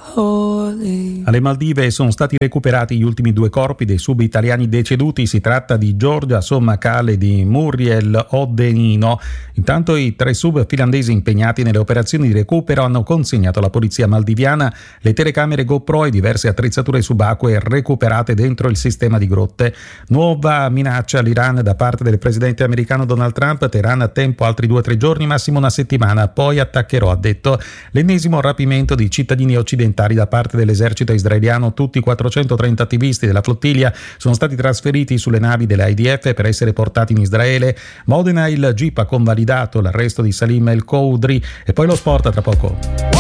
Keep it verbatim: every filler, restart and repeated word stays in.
Alle Maldive sono stati recuperati gli ultimi due corpi dei sub italiani deceduti. Si tratta di Giorgia Sommakale e di Muriel Odenino. Intanto i tre sub finlandesi impegnati nelle operazioni di recupero hanno consegnato alla polizia maldiviana le telecamere GoPro e diverse attrezzature subacquee recuperate dentro il sistema di grotte. Nuova minaccia all'Iran da parte del presidente americano Donald Trump. Teheran ha tempo altri due o tre giorni, massimo una settimana, poi attaccherò, ha detto. L'ennesimo rapimento di cittadini occidentali da parte dell'esercito israeliano. Tutti i quattrocentotrenta attivisti della flottiglia sono stati trasferiti sulle navi della I D F per essere portati in Israele. Modena, il G I P ha convalidato l'arresto di Salim El Khoudry. E poi lo sport tra poco.